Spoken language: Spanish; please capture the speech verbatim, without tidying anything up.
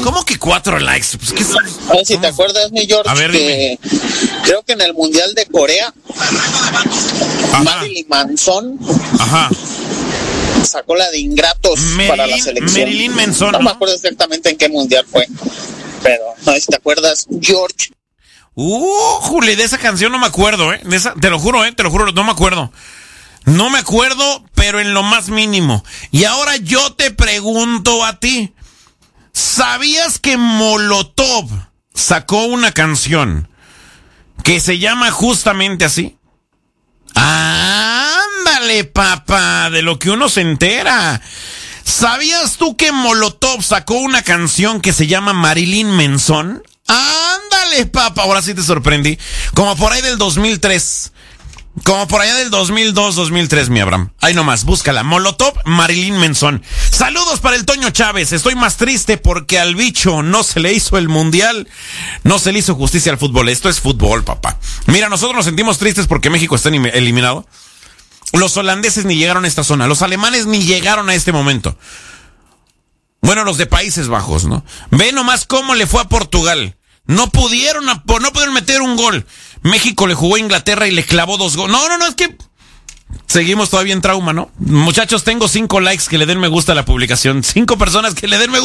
¿Cómo que cuatro likes? Pues, ¿qué son? A ver si te acuerdas, mi George, A ver, que creo que en el Mundial de Corea, Ajá. Marilyn Manson Ajá. sacó la de Ingratos Marilyn, para la selección. Marilyn Manson, No ¿no? me acuerdo exactamente en qué Mundial fue, pero no sé si te acuerdas, George. Uh, Juli, de esa canción no me acuerdo, ¿eh? De esa, te lo juro, ¿eh? Te lo juro, no me acuerdo. No me acuerdo, pero en lo más mínimo. Y ahora yo te pregunto a ti. ¿Sabías que Molotov sacó una canción que se llama justamente así? ¡Ándale, papá! De lo que uno se entera. ¿Sabías tú que Molotov sacó una canción que se llama Marilyn Manson? ¡Ándale, papá! Ahora sí te sorprendí. Como por ahí del dos mil tres. Como por allá del dos mil dos, dos mil tres, mi Abraham. Ahí nomás, búscala. Molotov, Marilyn Manson. Saludos para el Toño Chávez. Estoy más triste porque al bicho no se le hizo el mundial. No se le hizo justicia al fútbol. Esto es fútbol, papá. Mira, nosotros nos sentimos tristes porque México está eliminado. Los holandeses ni llegaron a esta zona. Los alemanes ni llegaron a este momento. Bueno, los de Países Bajos, ¿no? Ve nomás cómo le fue a Portugal. No pudieron, no pudieron meter un gol. México le jugó a Inglaterra y le clavó dos goles. No, no, no, es que seguimos todavía en trauma, ¿no? Muchachos, tengo cinco likes que le den me gusta a la publicación. Cinco personas que le den me gusta.